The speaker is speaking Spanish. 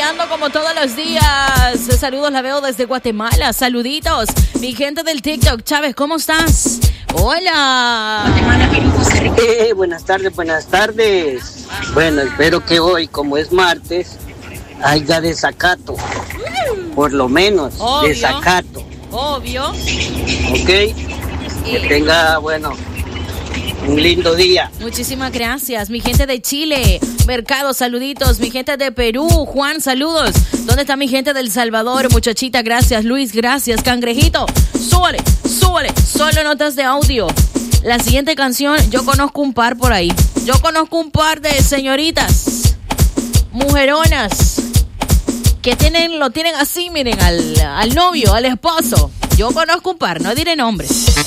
apoyando como todos los días. Saludos, la veo desde Guatemala. Saluditos. Mi gente del TikTok. Chávez, ¿cómo estás? Hola. Buenas tardes, buenas tardes. Bueno, espero que hoy, como es martes, haya desacato. Por lo menos, obvio, desacato. Obvio. ¿Ok? Que tenga, bueno, un lindo día. Muchísimas gracias. Mi gente de Chile, Mercado, saluditos. Mi gente de Perú, Juan, saludos. ¿Dónde está mi gente del Salvador? Muchachita, gracias. Luis, gracias. Cangrejito, súbale, súbale. Solo notas de audio. La siguiente canción, yo conozco un par por ahí. Yo conozco un par de señoritas, mujeronas, que lo tienen así, miren, al novio, al esposo. Yo conozco un par, no diré nombres.